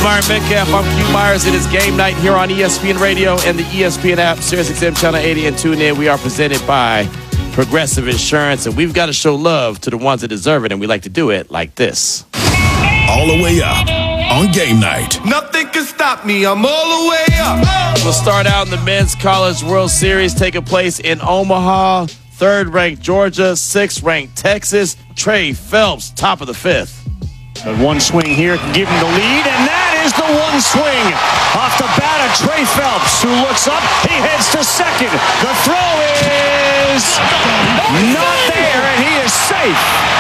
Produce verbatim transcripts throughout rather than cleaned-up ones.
Myron Metcalf, I'm Q Myers. It is game night here on E S P N Radio and the E S P N app, Sirius X M Channel eighty, and tune in. We are presented by Progressive Insurance, and we've got to show love to the ones that deserve it, and we like to do it like this. All the way up on game night. Nothing can stop me. I'm all the way up. We'll start out in the Men's College World Series taking place in Omaha. Third-ranked Georgia, sixth-ranked Texas. Trey Phelps, top of the fifth. But one swing here can give him the lead, and that is the one swing off the bat of Trey Phelps, who looks up. He heads to second. The throw is not there, and he is safe.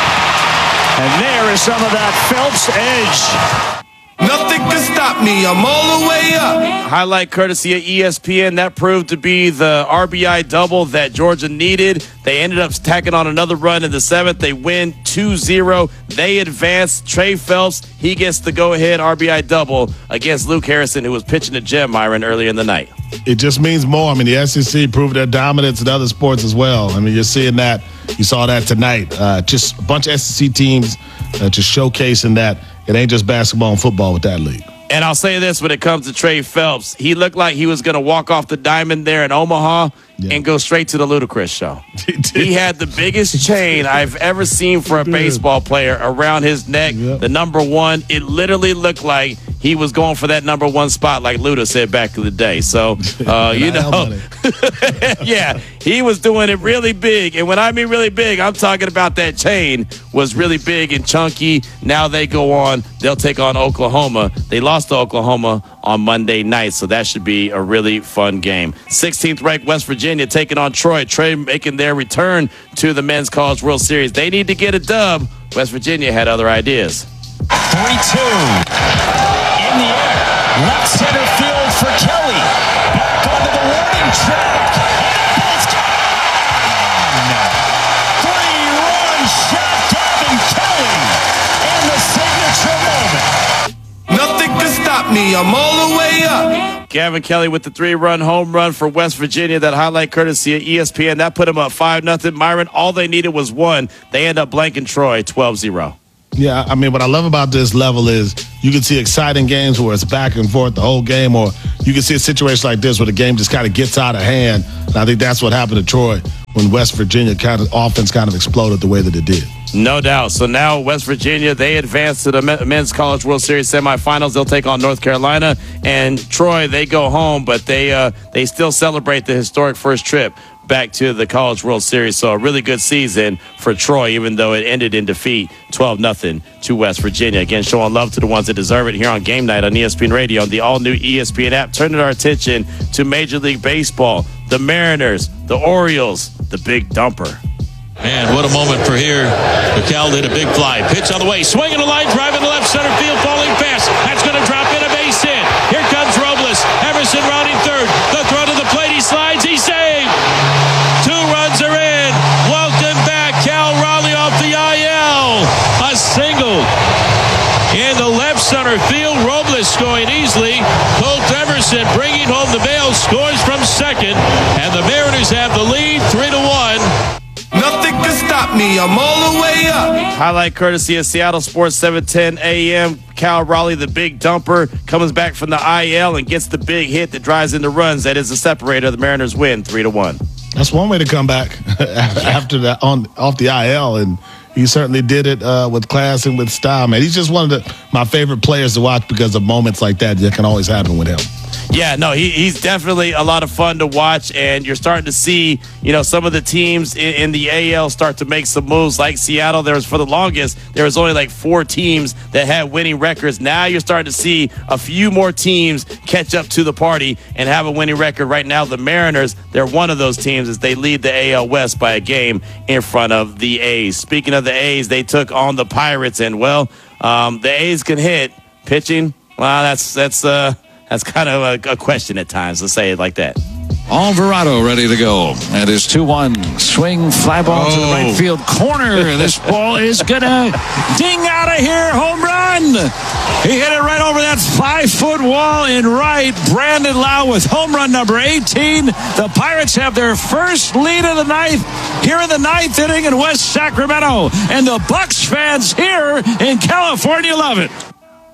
And there is some of that Phelps edge. Nothing can stop me. I'm all the way up. Highlight courtesy of E S P N. That proved to be the R B I double that Georgia needed. They ended up tacking on another run in the seventh. They win two zero. They advance. Trey Phelps, he gets the go-ahead R B I double against Luke Harrison, who was pitching to Jim Myron earlier in the night. It just means more. I mean, the S E C proved their dominance in other sports as well. I mean, you're seeing that. You saw that tonight. Uh, just a bunch of S E C teams uh, just showcasing that it ain't just basketball and football with that league. And I'll say this when it comes to Trey Phelps. He looked like he was going to walk off the diamond there in Omaha yeah. and go straight to the Ludacris show. He, he had the biggest chain I've ever seen for a baseball player around his neck. Yep. The number one, it literally looked like he was going for that number one spot like Luda said back in the day. So, uh, you know, yeah, he was doing it really big. And when I mean really big, I'm talking about that chain was really big and chunky. Now they go on. They'll take on Oklahoma. They lost to Oklahoma on Monday night, so that should be a really fun game. sixteenth-ranked West Virginia taking on Troy. Troy making their return to the Men's College World Series. They need to get a dub. West Virginia had other ideas. three two. In the air, left center field for Kelly. Back onto the warning track. It's gone. Three-run shot, Gavin Kelly, in the signature moment. Nothing can stop me. I'm all the way up. Gavin Kelly with the three-run home run for West Virginia. That highlight courtesy of E S P N. That put them up five nothing. Myron, all they needed was one. They end up blanking Troy twelve zero. Yeah, I mean, what I love about this level is you can see exciting games where it's back and forth the whole game, or you can see a situation like this where the game just kind of gets out of hand. And I think that's what happened to Troy when West Virginia kind of offense kind of exploded the way that it did. No doubt. So now West Virginia, they advance to the Men's College World Series semifinals. They'll take on North Carolina. And Troy, they go home, but they uh, they still celebrate the historic first trip back to the College World Series. So a really good season for Troy, even though it ended in defeat twelve nothing to West Virginia. Again, showing love to the ones that deserve it here on Game Night on E S P N Radio and the all-new E S P N app. Turning our attention to Major League Baseball, the Mariners, the Orioles, the Big Dumper. Man, what a moment for here. McCall did a big fly. Pitch on the way. Swinging a line drive in the left center field. Falling fast. That's going to drop in a base hit. Here comes Robles. Emerson rounding third. The throw to the plate. He slides. He's saved. Two runs are in. Welcome back. Cal Raleigh off the I L. A single in the left center field. Robles scoring easily. Colt Emerson bringing home the bail. Scores from second. And the Mariners have the lead three to one. Nothing can stop me. I'm all the way up. Highlight courtesy of Seattle Sports, seven ten A M. Cal Raleigh, the Big Dumper, comes back from the I L and gets the big hit that drives into runs. That is the separator. The Mariners win three to one. That's one way to come back after that on off the I L, and he certainly did it uh, with class and with style. Man, he's just one of the, my favorite players to watch because of moments like that that can always happen with him. Yeah, no, he, he's definitely a lot of fun to watch, and you're starting to see, you know, some of the teams in, in the A L start to make some moves. Like Seattle, there was for the longest, there was only like four teams that had winning records. Now you're starting to see a few more teams catch up to the party and have a winning record. Right now, the Mariners, they're one of those teams as they lead the A L West by a game in front of the A's. Speaking of the A's, they took on the Pirates, and well, um, the A's can hit pitching. Well, that's that's uh. That's kind of a, a question at times, let's say it like that. Alvarado ready to go. That is two one. Swing, fly ball oh. to the right field corner. This ball is going to ding out of here. Home run. He hit it right over that five-foot wall in right. Brandon Lau with home run number eighteen. The Pirates have their first lead of the ninth here in the ninth inning in West Sacramento. And the Bucs fans here in California love it.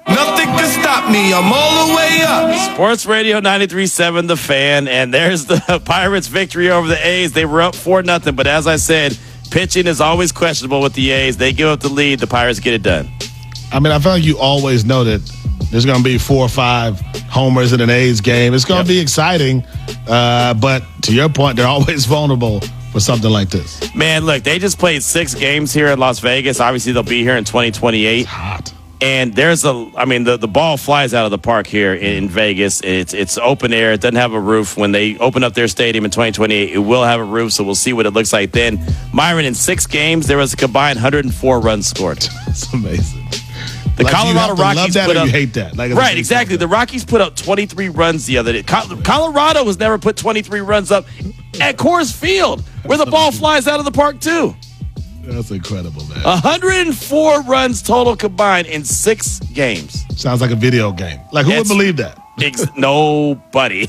Nothing can stop me. I'm all the way up. Sports Radio ninety-three point seven, The Fan, and there's the Pirates' victory over the A's. They were up four nothing, but as I said, pitching is always questionable with the A's. They give up the lead. The Pirates get it done. I mean, I feel like you always know that there's going to be four or five homers in an A's game. It's going Yep. to be exciting, uh, but to your point, they're always vulnerable for something like this. Man, look, they just played six games here in Las Vegas. Obviously, they'll be here in twenty twenty-eight. Hot. And there's a, I mean, the, the ball flies out of the park here in Vegas. It's it's open air. It doesn't have a roof. When they open up their stadium in twenty twenty-eight, it will have a roof, so we'll see what it looks like then. Myron, in six games, there was a combined one hundred four runs scored. It's amazing. The Like, Colorado you have to Rockies love that put or up, you hate that. Like, it's a right, big exactly. The something. Rockies put up twenty-three runs the other day. Col- Colorado has never put twenty-three runs up at Coors Field, where the ball flies out of the park, too. That's incredible, man. one hundred four runs total combined in six games. Sounds like a video game. Like, who It's- would believe that? Ex- Nobody.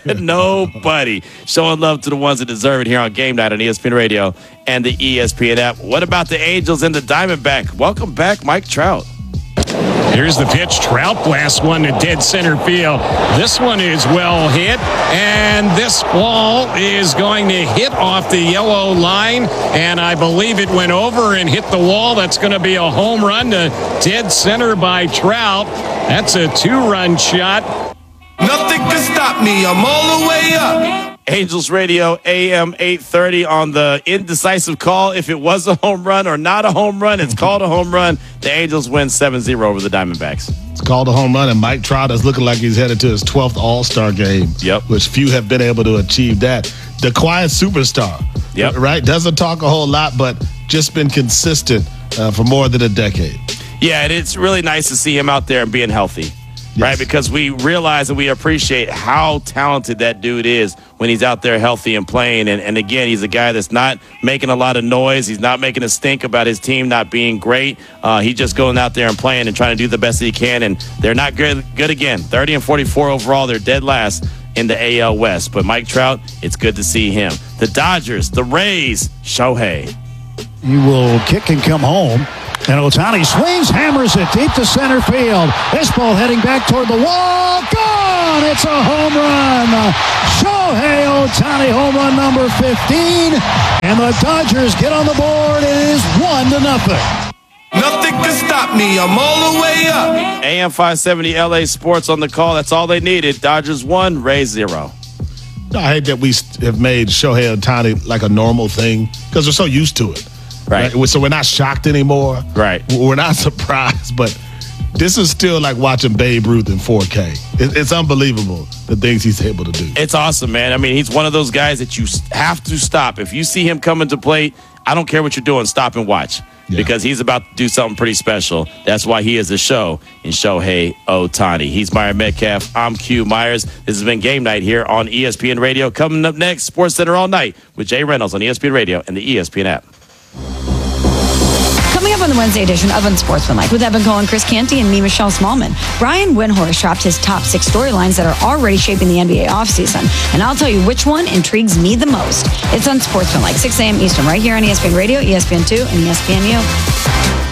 Nobody. Showing love to the ones that deserve it here on Game Night on E S P N Radio and the E S P N app. What about the Angels and the Diamondback? Welcome back, Mike Trout. Here's the pitch. Trout blasts one to dead center field. This one is well hit, and this ball is going to hit off the yellow line, and I believe it went over and hit the wall. That's going to be a home run to dead center by Trout. That's a two-run shot. Nothing can stop me. I'm all the way up. Angels Radio, A M eight thirty on the indecisive call. If it was a home run or not a home run, it's called a home run. The Angels win seven zero over the Diamondbacks. It's called a home run, and Mike Trout is looking like he's headed to his twelfth All-Star game. Yep. Which few have been able to achieve that. The quiet superstar. Yep. Right? Doesn't talk a whole lot, but just been consistent uh, for more than a decade. Yeah, and it's really nice to see him out there and being healthy. Right, because we realize and we appreciate how talented that dude is when he's out there healthy and playing. And, and again, he's a guy that's not making a lot of noise. He's not making a stink about his team not being great. Uh, he's just going out there and playing and trying to do the best that he can. And they're not good, good again. thirty and forty-four overall. They're dead last in the A L West. But Mike Trout, it's good to see him. The Dodgers, the Rays, Shohei. He will kick and come home. And Ohtani swings, hammers it deep to center field. This ball heading back toward the wall. Gone! It's a home run. Shohei Ohtani, home run number fifteen. And the Dodgers get on the board. It is one to nothing. Nothing can stop me. I'm all the way up. A M five seventy L A Sports on the call. That's all they needed. Dodgers one, Rays zero. I hate that we have made Shohei Ohtani like a normal thing because we're so used to it. Right. So we're not shocked anymore. Right. We're not surprised, but this is still like watching Babe Ruth in four K. It, it's unbelievable the things he's able to do. It's awesome, man. I mean, he's one of those guys that you have to stop. If you see him coming to plate, I don't care what you're doing, stop and watch. Yeah. Because he's about to do something pretty special. That's why he is the show in Shohei Ohtani. He's Myron Metcalf. I'm Q Myers. This has been Game Night here on E S P N Radio. Coming up next, Sports Center All Night with Jay Reynolds on E S P N Radio and the E S P N app. Coming up on the Wednesday edition of Unsportsmanlike with Evan Cohen, Chris Canty, and me, Michelle Smallman. Brian Windhorst dropped his top six storylines that are already shaping the N B A offseason. And I'll tell you which one intrigues me the most. It's Unsportsmanlike, six a.m. Eastern, right here on E S P N Radio, E S P N two, and E S P N U.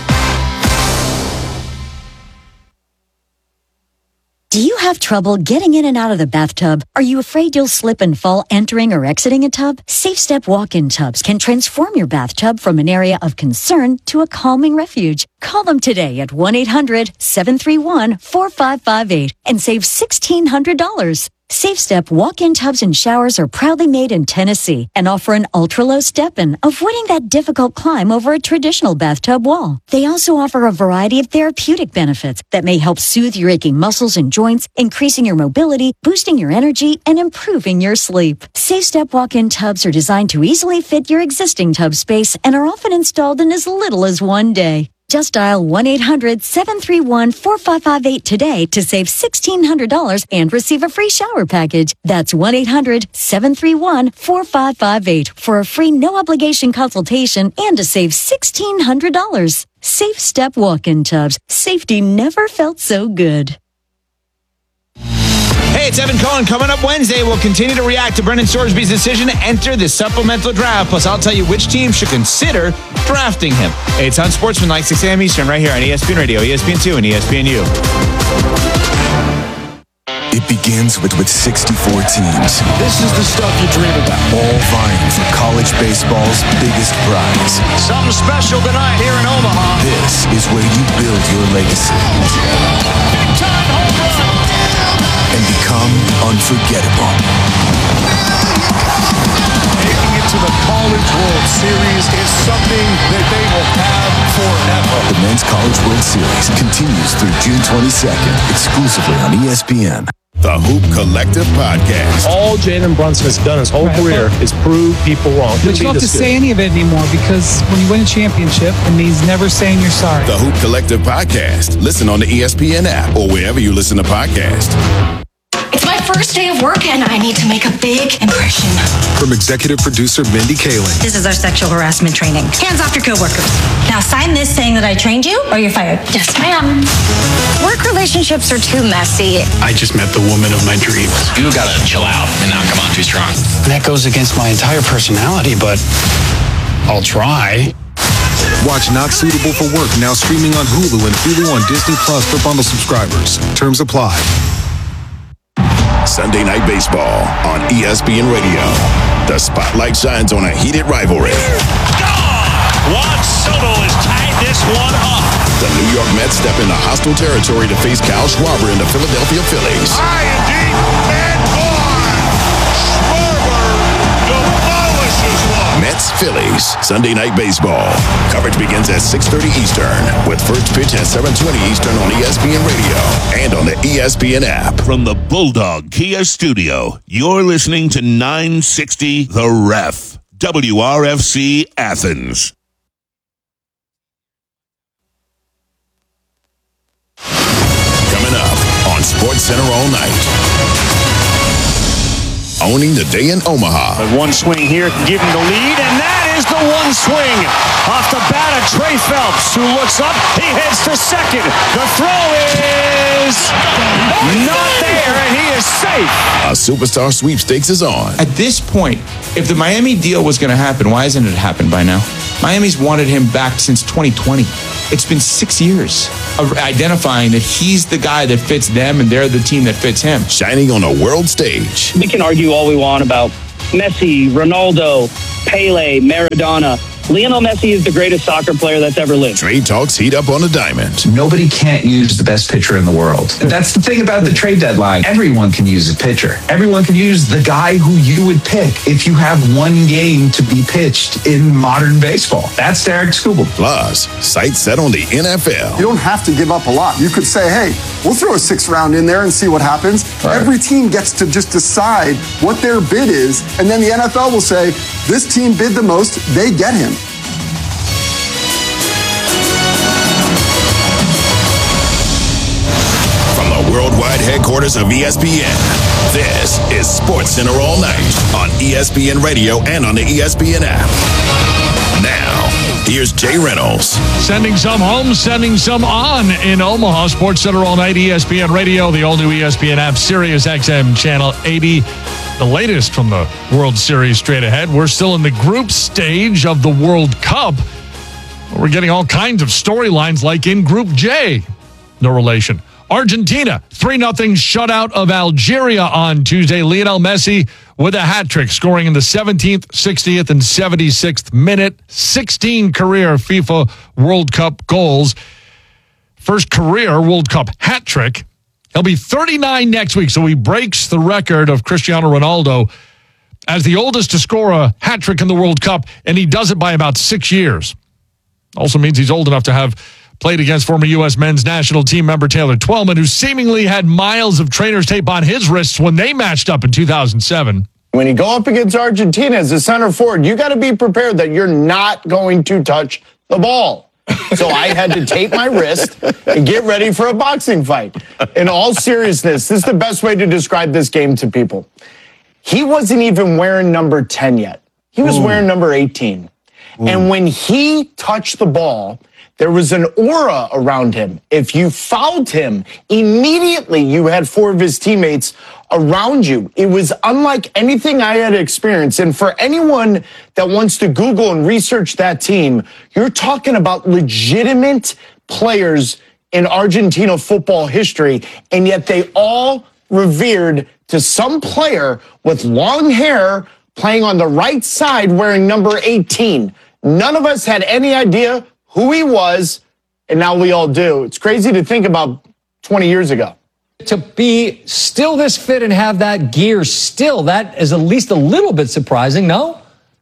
Do you have trouble getting in and out of the bathtub? Are you afraid you'll slip and fall entering or exiting a tub? SafeStep walk-in tubs can transform your bathtub from an area of concern to a calming refuge. Call them today at one eight hundred seven three one four five five eight and save sixteen hundred dollars. SafeStep walk-in tubs and showers are proudly made in Tennessee and offer an ultra-low step-in, avoiding that difficult climb over a traditional bathtub wall. They also offer a variety of therapeutic benefits that may help soothe your aching muscles and joints, increasing your mobility, boosting your energy, and improving your sleep. SafeStep walk-in tubs are designed to easily fit your existing tub space and are often installed in as little as one day. Just dial one eight hundred seven three one four five five eight today to save sixteen hundred dollars and receive a free shower package. That's one eight hundred seven three one four five five eight for a free no-obligation consultation and to save sixteen hundred dollars. Safe Step walk-in tubs. Safety never felt so good. Hey, Hey, it's Evan Cohen. Coming up Wednesday, we'll continue to react to Brendan Sorsby's decision to enter the supplemental draft. Plus, I'll tell you which team should consider drafting him. Hey, it's Unsportsmanlike, six a.m. Eastern, right here on E S P N Radio, E S P N two, and E S P N U. It begins with, with sixty-four teams. This is the stuff you dream about. All vying for college baseball's biggest prize. Something special tonight here in Omaha. This is where you build your legacy. Big time home run. And become unforgettable. Making it to the College World Series is something that they will have forever. The Men's College World Series continues through June twenty-second, exclusively on E S P N. The Hoop Collective Podcast. All Jalen Brunson has done his whole Right. career is prove people wrong. But you don't have to say any of it anymore because when you win a championship, it means never saying you're sorry. The Hoop Collective Podcast. Listen on the E S P N app or wherever you listen to podcasts. It's my first day of work and I need to make a big impression. From executive producer Mindy Kaling. This is our sexual harassment training. Hands off your coworkers. Now sign this saying that I trained you or you're fired. Yes, ma'am. Work relationships are too messy. I just met the woman of my dreams. You gotta chill out and not come on too strong. That goes against my entire personality, but I'll try. Watch Not Suitable for Work now streaming on Hulu and Hulu on Disney Plus for bundle subscribers. Terms apply. Sunday Night Baseball on E S P N Radio. The spotlight shines on a heated rivalry. Juan Soto has tied this one up. The New York Mets step into hostile territory to face Kyle Schwarber and the Philadelphia Phillies. High and deep and gone. Schwarber demolishes one. Mets Phillies Sunday Night Baseball. Coverage begins at six thirty Eastern with first pitch at seven twenty Eastern on E S P N Radio and on the E S P N app. From the Bulldog Kia Studio, you're listening to nine sixty The Ref, W R F C Athens. Coming up on SportsCenter all night. Owning the day in Omaha. But one swing here can give him the lead, and that is the one swing. Off the bat of Trey Phelps, who looks up. He heads to second. The throw is not there, and he is safe. A superstar sweepstakes is on. At this point, if the Miami deal was going to happen, why hasn't it happened by now? Miami's wanted him back since twenty twenty. It's been six years of identifying that he's the guy that fits them and they're the team that fits him. Shining on a world stage. We can argue all we want about Messi, Ronaldo, Pele, Maradona. Lionel Messi is the greatest soccer player that's ever lived. Trade talks heat up on a diamond. Nobody can't use the best pitcher in the world. That's the thing about the trade deadline. Everyone can use a pitcher. Everyone can use the guy who you would pick if you have one game to be pitched in modern baseball. That's Derek Skubal. Plus, sights set on the N F L. You don't have to give up a lot. You could say, hey, we'll throw a sixth round in there and see what happens. Right. Every team gets to just decide what their bid is, and then the N F L will say, this team bid the most, they get him. Worldwide headquarters of E S P N. This is SportsCenter all night on E S P N Radio and on the E S P N app. Now, here's Jay Reynolds. Sending some home, sending some on in Omaha. SportsCenter all night, E S P N Radio, the all-new E S P N app, Sirius X M Channel eighty. The latest from the World Series straight ahead. We're still in the group stage of the World Cup. We're getting all kinds of storylines like in Group J. No relation. Argentina, three nothing shutout of Algeria on Tuesday. Lionel Messi with a hat trick, scoring in the seventeenth, sixtieth, and seventy-sixth minute. sixteen career FIFA World Cup goals. First career World Cup hat trick. He'll be thirty-nine next week, so he breaks the record of Cristiano Ronaldo as the oldest to score a hat trick in the World Cup, and he does it by about six years. Also means he's old enough to have played against former U S men's national team member Taylor Twellman, who seemingly had miles of trainer's tape on his wrists when they matched up in two thousand seven. When you go up against Argentina as a center forward, you got to be prepared that you're not going to touch the ball. So I had to tape my wrist and get ready for a boxing fight. In all seriousness, this is the best way to describe this game to people. He wasn't even wearing number ten yet. He was Ooh. wearing number eighteen. Ooh. And when he touched the ball, There was an aura around him. If you fouled him, immediately you had four of his teammates around you. It was unlike anything I had experienced. And for anyone that wants to Google and research that team, you're talking about legitimate players in Argentina football history, and yet they all revered to some player with long hair playing on the right side wearing number eighteen. None of us had any idea who he was, and now we all do. It's crazy to think about twenty years ago. To be still this fit and have that gear still, that is at least a little bit surprising, no?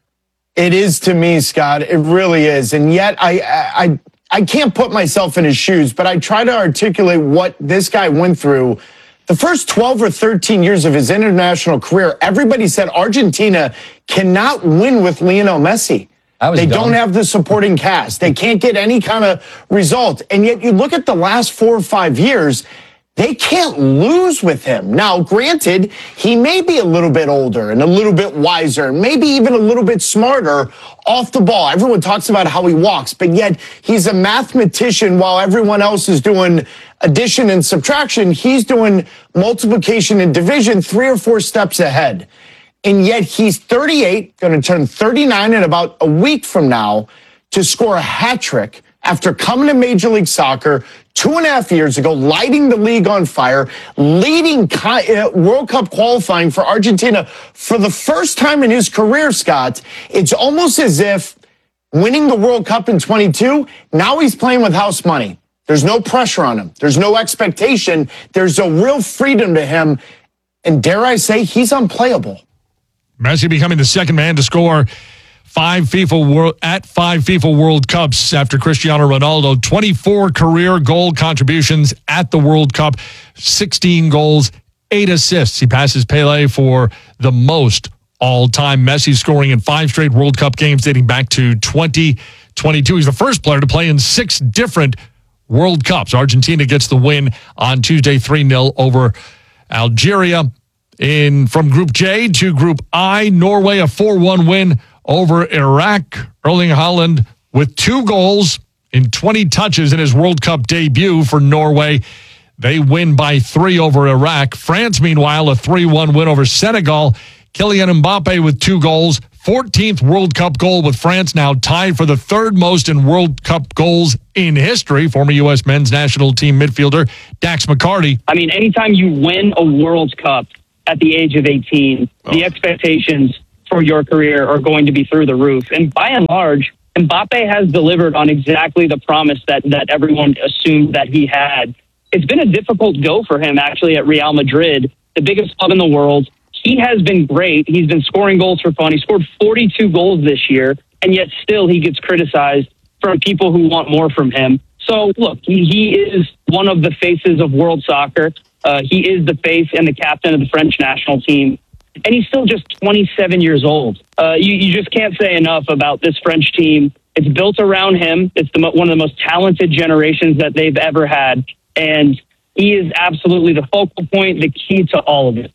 It is to me, Scott. It really is. And yet I, I, I can't put myself in his shoes, but I try to articulate what this guy went through. The first twelve or thirteen years of his international career, everybody said Argentina cannot win with Lionel Messi. They dumb. don't have the supporting cast. They can't get any kind of result. And yet you look at the last four or five years, they can't lose with him. Now, granted, he may be a little bit older and a little bit wiser, maybe even a little bit smarter off the ball. Everyone talks about how he walks, but yet he's a mathematician while everyone else is doing addition and subtraction. He's doing multiplication and division three or four steps ahead. And yet he's thirty-eight, going to turn thirty-nine in about a week from now to score a hat trick after coming to Major League Soccer two and a half years ago, lighting the league on fire, leading World Cup qualifying for Argentina for the first time in his career, Scott. It's almost as if winning the World Cup in twenty-two, now he's playing with house money. There's no pressure on him. There's no expectation. There's a real freedom to him. And dare I say, he's unplayable. Messi becoming the second man to score five FIFA World at five FIFA World Cups after Cristiano Ronaldo. twenty-four career goal contributions at the World Cup, sixteen goals, eight assists. He passes Pelé for the most all-time. Messi scoring in five straight World Cup games dating back to twenty twenty-two. He's the first player to play in six different World Cups. Argentina gets the win on Tuesday, three nil over Algeria. In from Group J to Group I, Norway a four one win over Iraq. Erling Haaland with two goals in twenty touches in his World Cup debut for Norway. They win by three over Iraq. France, meanwhile, a three one win over Senegal. Kylian Mbappe with two goals. fourteenth World Cup goal with France, now tied for the third most in World Cup goals in history. Former U S men's national team midfielder Dax McCarty. I mean, anytime you win a World Cup at the age of eighteen, oh. the expectations for your career are going to be through the roof. And by and large, Mbappe has delivered on exactly the promise that, that everyone assumed that he had. It's been a difficult go for him, actually, at Real Madrid, the biggest club in the world. He has been great. He's been scoring goals for fun. He scored forty-two goals this year, and yet still he gets criticized from people who want more from him. So, look, he, he is one of the faces of world soccer. Uh, he is the face and the captain of the French national team. And he's still just twenty-seven years old. Uh, you, you just can't say enough about this French team. It's built around him. It's the, one of the most talented generations that they've ever had. And he is absolutely the focal point, the key to all of it.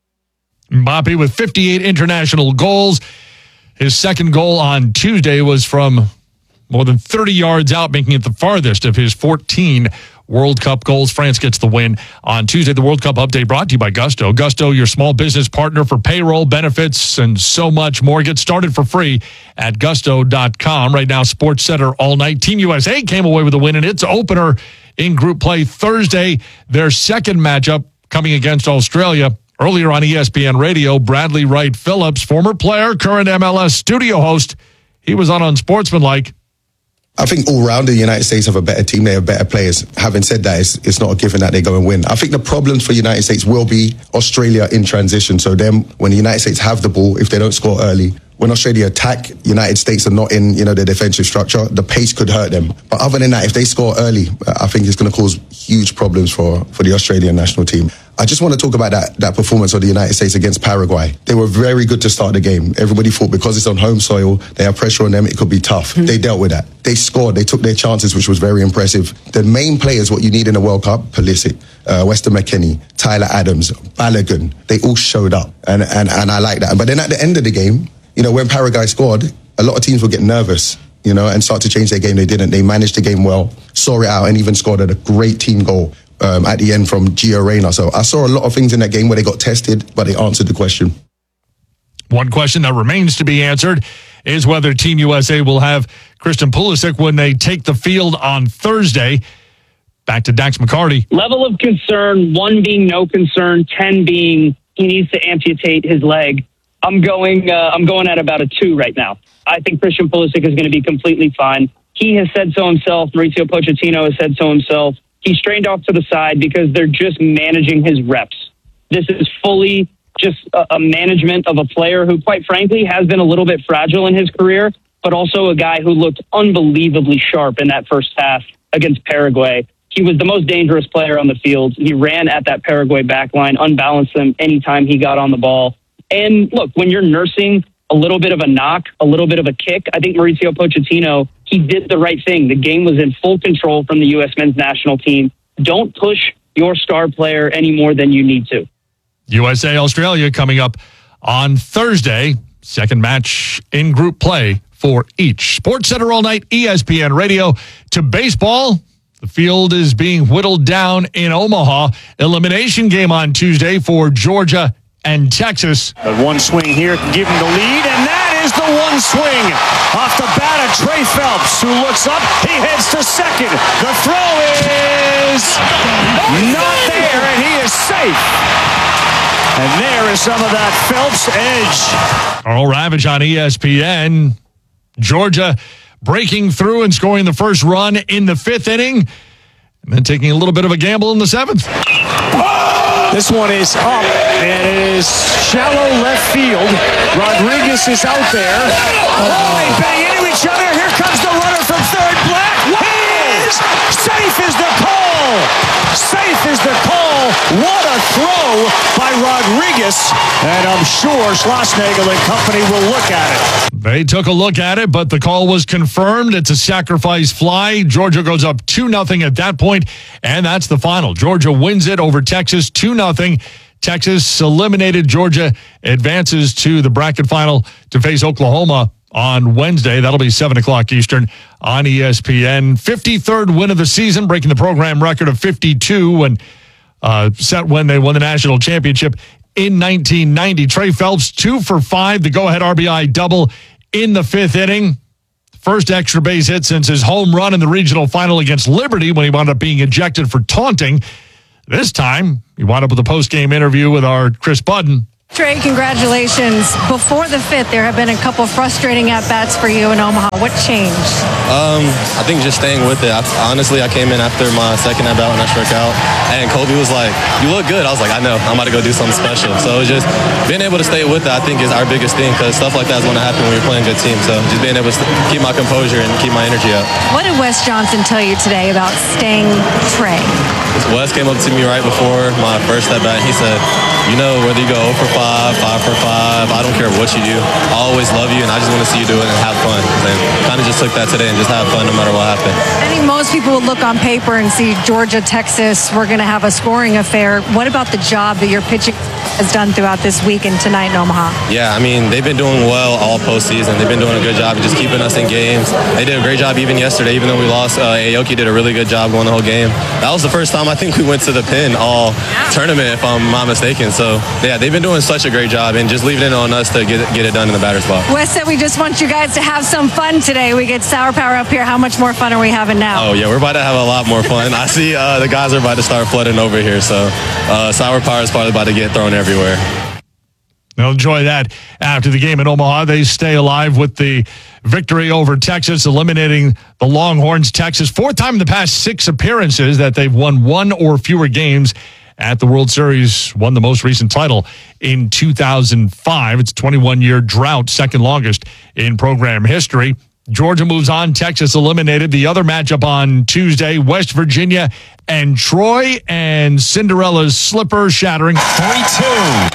Mbappe with fifty-eight international goals. His second goal on Tuesday was from more than thirty yards out, making it the farthest of his fourteen World Cup goals. France gets the win on Tuesday. The World Cup update brought to you by Gusto. Gusto, your small business partner for payroll, benefits, and so much more. Get started for free at gusto dot com. Right now, Sports Center all night. Team U S A came away with a win in its opener in group play Thursday. Their second matchup coming against Australia. Earlier on E S P N Radio, Bradley Wright Phillips, former player, current M L S studio host, he was on Unsportsmanlike. I think all round the United States have a better team. They have better players. Having said that, it's, it's not a given that they go and win. I think the problems for the United States will be Australia in transition. So then when the United States have the ball, if they don't score early, when Australia attack, United States are not in, you know, their defensive structure, the pace could hurt them. But other than that, if they score early, I think it's going to cause huge problems for, for the Australian national team. I just want to talk about that, that performance of the United States against Paraguay. They were very good to start the game. Everybody thought because it's on home soil, they have pressure on them, it could be tough. Mm-hmm. They dealt with that. They scored, they took their chances, which was very impressive. The main players, what you need in a World Cup, Pulisic, uh, Weston McKennie, Tyler Adams, Balogun, they all showed up. And, and, and I like that. But then at the end of the game, you know, when Paraguay scored, a lot of teams will get nervous. you know, and start to change their game. They didn't. They managed the game well, saw it out, and even scored a great team goal um, at the end from Gio Reyna. So I saw a lot of things in that game where they got tested, but they answered the question. One question that remains to be answered is whether Team U S A will have Christian Pulisic when they take the field on Thursday. Back to Dax McCarty. Level of concern, one being no concern, ten being he needs to amputate his leg. I'm going uh, I'm going at about a two right now. I think Christian Pulisic is going to be completely fine. He has said so himself. Mauricio Pochettino has said so himself. He strained off to the side because they're just managing his reps. This is fully just a, a management of a player who, quite frankly, has been a little bit fragile in his career, but also a guy who looked unbelievably sharp in that first half against Paraguay. He was the most dangerous player on the field. He ran at that Paraguay back line, unbalanced them anytime he got on the ball. And look, when you're nursing a little bit of a knock, a little bit of a kick, I think Mauricio Pochettino, he did the right thing. The game was in full control from the U S men's national team. Don't push your star player any more than you need to. U S A Australia coming up on Thursday. Second match in group play for each. Sports Center all night, E S P N Radio. To baseball, the field is being whittled down in Omaha. Elimination game on Tuesday for Georgia and Texas. But one swing here can give him the lead, and that is the one swing. Off the bat of Trey Phelps, who looks up. He heads to second. The throw is not there, and he is safe. And there is some of that Phelps edge. Carl Ravage on E S P N. Georgia breaking through and scoring the first run in the fifth inning, and then taking a little bit of a gamble in the seventh. This one is up, and it is shallow left field. Rodriguez is out there. Oh, they bang into each other. Here comes the runner from third. Black. He is safe is the call. Safe is the call. What a throw by Rodriguez. And I'm sure Schlossnagle and company will look at it. They took a look at it, but the call was confirmed. It's a sacrifice fly. Georgia goes up two nothing at that point, and that's the final. Georgia wins it over Texas two nothing. Texas eliminated. Georgia advances to the bracket final to face Oklahoma on Wednesday. That'll be seven o'clock Eastern on E S P N. fifty-third win of the season, breaking the program record of fifty-two when uh, set when they won the national championship in nineteen ninety. Trey Phelps, two for five, the go-ahead R B I double in the fifth inning. First extra base hit since his home run in the regional final against Liberty when he wound up being ejected for taunting. This time, he wound up with a post-game interview with our Chris Budden. Trey, congratulations. Before the fifth, there have been a couple frustrating at-bats for you in Omaha. What changed? Um, I think just staying with it. I, honestly, I came in after my second at-bat when I struck out, and Kobe was like, you look good. I was like, I know. I'm about to go do something special. So it was just being able to stay with it, I think, is our biggest thing, because stuff like that is going to happen when you're playing good teams. So just being able to keep my composure and keep my energy up. What did Wes Johnson tell you today about staying Trey? Wes came up to me right before my first at-bat. He said, you know, whether you go zero for five, five for five, I don't care what you do. I always love you, and I just want to see you do it and have fun. And kind of just took that today and just have fun no matter what happened. I think most people would look on paper and see Georgia, Texas, we're going to have a scoring affair. What about the job that your pitching has done throughout this week and tonight in Omaha? Yeah, I mean, they've been doing well all postseason. They've been doing a good job of just keeping us in games. They did a great job even yesterday, even though we lost. Uh, Aoki did a really good job going the whole game. That was the first time I think we went to the pin all tournament, if I'm not mistaken. So, yeah, they've been doing such a great job and just leaving it on us to get it, get it done in the batter's box. Wes said we just want you guys to have some fun today. We get Sour Power up here. How much more fun are we having now? Oh, yeah, we're about to have a lot more fun. I see uh, the guys are about to start flooding over here, so uh, Sour Power is probably about to get thrown everywhere. They'll enjoy that after the game in Omaha. They stay alive with the victory over Texas, eliminating the Longhorns. Texas, fourth time in the past six appearances that they've won one or fewer games at the World Series, won the most recent title in two thousand five. It's a twenty-one year drought, second longest in program history. Georgia moves on. Texas eliminated. The other matchup on Tuesday, West Virginia and Troy, and Cinderella's slipper shattering. three two.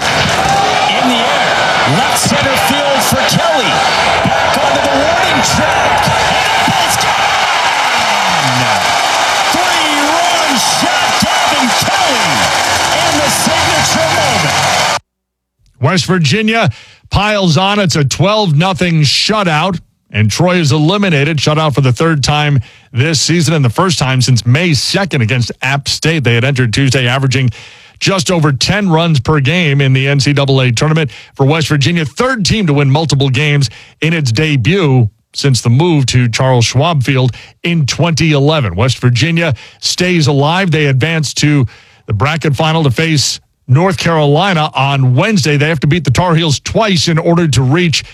In the air. Left center field for Kelly. Back onto the warning track. And it's gone. Three-run shot, Gavin Kelly. And the signature moment. West Virginia piles on. It's a twelve nothing shutout. And Troy is eliminated, shut out for the third time this season and the first time since May second against App State. They had entered Tuesday averaging just over ten runs per game in the N C double A tournament. For West Virginia, third team to win multiple games in its debut since the move to Charles Schwab Field in twenty eleven. West Virginia stays alive. They advance to the bracket final to face North Carolina on Wednesday. They have to beat the Tar Heels twice in order to reach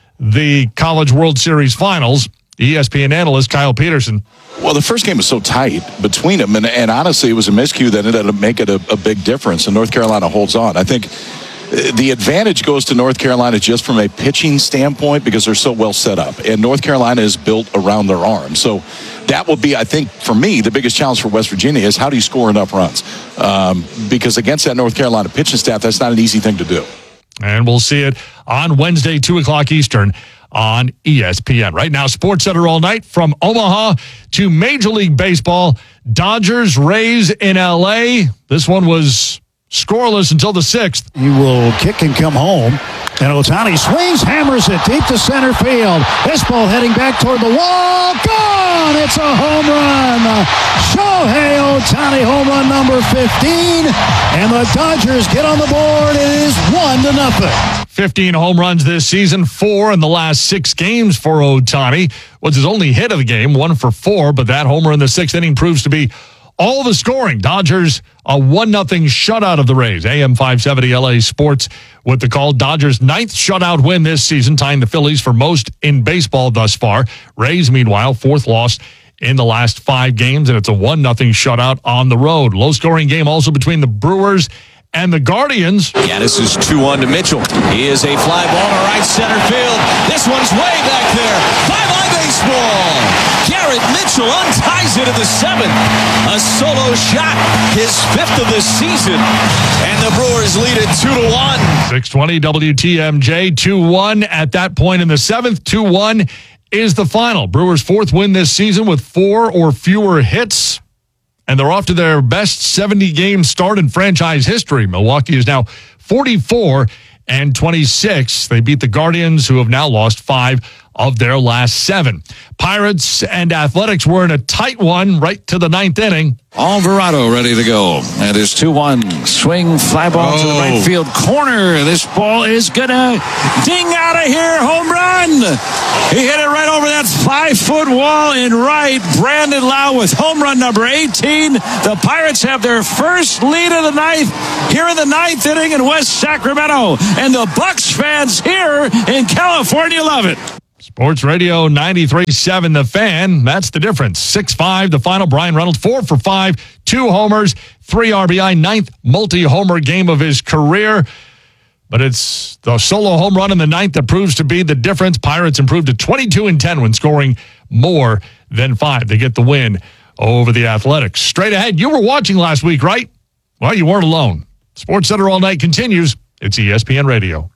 the College World Series finals. E S P N analyst Kyle Peterson. Well, the first game was so tight between them, and, and honestly, it was a miscue that ended up making a, a big difference, and North Carolina holds on. I think the advantage goes to North Carolina just from a pitching standpoint because they're so well set up, and North Carolina is built around their arm. So that will be, I think, for me, the biggest challenge for West Virginia is how do you score enough runs? Um, because against that North Carolina pitching staff, that's not an easy thing to do. And we'll see it on Wednesday, two o'clock Eastern on E S P N. Right now, Sports Center all night from Omaha to Major League Baseball. Dodgers, Rays in L A. This one was scoreless until the sixth. He will kick and come home. And Ohtani swings, hammers it deep to center field. This ball heading back toward the wall. Gone! It's a home run. Shohei Ohtani, home run number fifteen. And the Dodgers get on the board. It is one to nothing. fifteen home runs this season, four in the last six games for Ohtani. Was his only hit of the game, one for four, but that homer in the sixth inning proves to be all the scoring. Dodgers, a one nothing shutout of the Rays. A M five seventy L A Sports with the call. Dodgers' ninth shutout win this season, tying the Phillies for most in baseball thus far. Rays, meanwhile, fourth loss in the last five games, and it's a one nothing shutout on the road. Low-scoring game also between the Brewers and the Guardians. Yeah, this is two one to Mitchell. He is a fly ball to right center field. This one's way back there. Bye-bye baseball. Garrett Mitchell unties it in the seventh. A solo shot, his fifth of the season. And the Brewers lead it two to one. six twenty W T M J, two one at that point in the seventh. two one is the final. Brewers' fourth win this season with four or fewer hits. And they're off to their best seventy-game start in franchise history. Milwaukee is now forty-four and twenty-six. They beat the Guardians, who have now lost five of their last seven. Pirates and Athletics were in a tight one right to the ninth inning. Alvarado ready to go. That is two one. Swing, fly ball oh. to the right field corner. This ball is going to ding out of here. Home run. He hit it right over that five-foot wall in right. Brandon Lau with home run number eighteen. The Pirates have their first lead of the ninth here in the ninth inning in West Sacramento. And the Bucks fans here in California love it. Sports Radio ninety-three point seven The Fan. That's the difference. six five the final. Brian Reynolds, four for five, two homers, three R B I, ninth multi-homer game of his career. But it's the solo home run in the ninth that proves to be the difference. Pirates improved to twenty-two and ten when scoring more than five. They get the win over the Athletics. Straight ahead, you were watching last week, right? Well, you weren't alone. Sports Center All Night continues. It's E S P N Radio.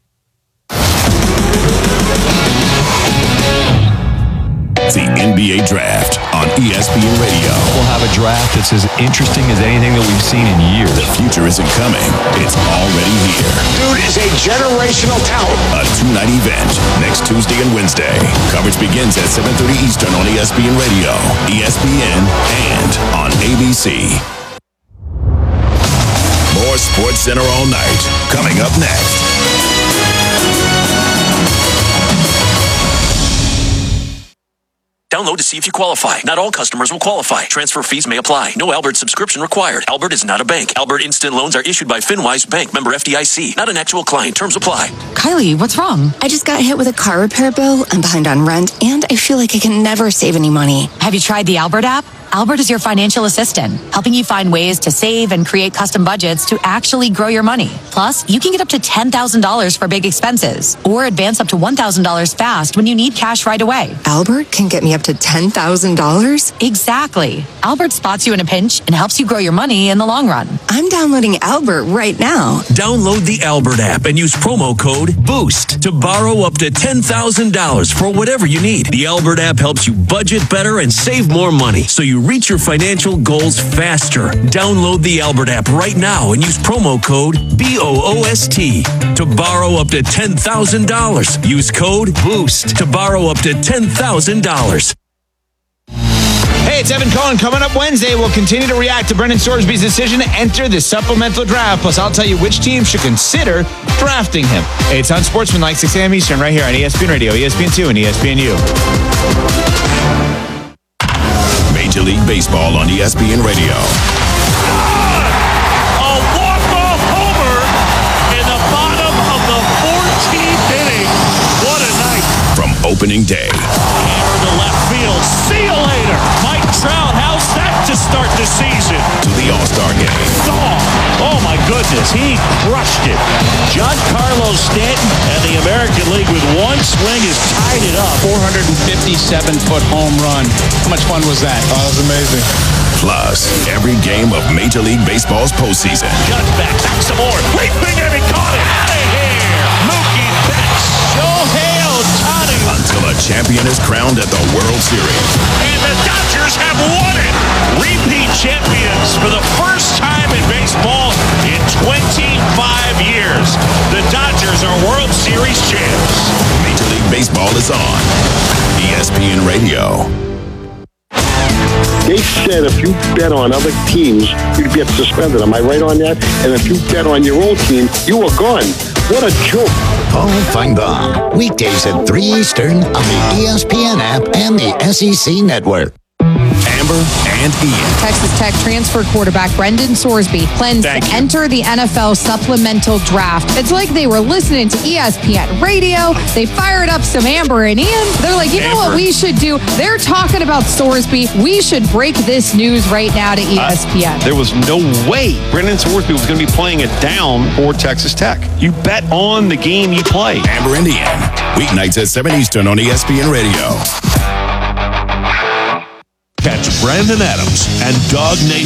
The N B A Draft on E S P N Radio. We'll have a draft that's as interesting as anything that we've seen in years. The future isn't coming. It's already here. Dude is a generational talent. A two-night event next Tuesday and Wednesday. Coverage begins at seven thirty Eastern on E S P N Radio, E S P N, and on A B C. More Sports Center all night. Coming up next. Download to see if you qualify. Not all customers will qualify. Transfer fees may apply. No Albert subscription required. Albert is not a bank. Albert Instant Loans are issued by FinWise Bank, member F D I C. Not an actual client. Terms apply. Kylie, what's wrong? I just got hit with a car repair bill. I'm behind on rent, and I feel like I can never save any money. Have you tried the Albert app? Albert is your financial assistant, helping you find ways to save and create custom budgets to actually grow your money. Plus, you can get up to ten thousand dollars for big expenses or advance up to one thousand dollars fast when you need cash right away. Albert can get me up to ten thousand dollars? Exactly. Albert spots you in a pinch and helps you grow your money in the long run. I'm downloading Albert right now. Download the Albert app and use promo code BOOST to borrow up to ten thousand dollars for whatever you need. The Albert app helps you budget better and save more money, so you you reach your financial goals faster. Download the Albert app right now and use promo code B O O S T to borrow up to ten thousand dollars. Use code BOOST to borrow up to ten thousand dollars. Hey, it's Evan Cohen. Coming up Wednesday, we'll continue to react to Brendan Sorsby's decision to enter the supplemental draft. Plus, I'll tell you which team should consider drafting him. It's on Sportsman, like six a.m. Eastern, right here on E S P N Radio, E S P N two, and E S P N U. Major League Baseball on E S P N Radio. A walk-off homer in the bottom of the fourteenth inning. What a night. From opening day. Hammer to left field. See you later. Mike Trout, how's that to start the season? To the All-Star game. Oh, oh my goodness, he crushed it. Giancarlo Stanton and the American League with one swing has tied it up. four hundred fifty-seven foot home run. How much fun was that? Oh, that was amazing. Plus, every game of Major League Baseball's postseason. Judge back, back some more. Leaping and he caught it. Out of here. Mookie Betts. Shohei Ohtani. Until a champion is crowned at the World Series. And the Dodgers have won it. Repeat champions for the first time in baseball in twenty-five years. The Dodgers are World Series champs. Major League Baseball is on E S P N Radio. They said if you bet on other teams, you'd get suspended. Am I right on that? And if you bet on your own team, you were gone. What a joke. Paul Feinbaum, weekdays at three Eastern on the E S P N app and the S E C Network. Amber and Ian. Texas Tech transfer quarterback Brendan Sorsby plans Thank to you. enter the N F L supplemental draft. It's like they were listening to E S P N radio. They fired up some Amber and Ian. They're like, you know what Amber. we should do? They're talking about Sorsby. We should break this news right now to E S P N. There was no way Brendan Sorsby was going to be playing it down for Texas Tech. You bet on the game you play. Amber and Ian. Weeknights at seven Eastern on E S P N Radio. Catch Brandon Adams and Dog Nation